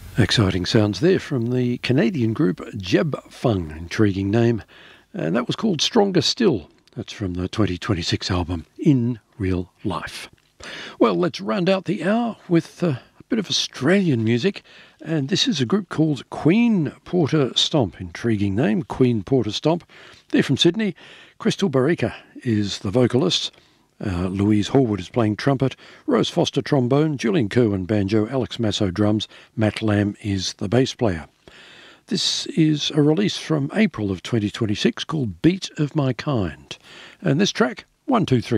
Exciting sounds there from the Canadian group Jeb Fung, intriguing name, and that was called Stronger Still. That's from the 2026 album In Real Life. Well, let's round out the hour with a bit of Australian music, and this is a group called Queen Porter Stomp. Intriguing name, Queen Porter Stomp. They're from Sydney. Crystal Barica is the vocalist. Louise Horwood is playing trumpet, Rose Foster trombone, Julian Kerwin banjo, Alex Masso drums, Matt Lamb is the bass player. This is a release from April of 2026 called Beat of My Kind. And this track, 1, 2, 3.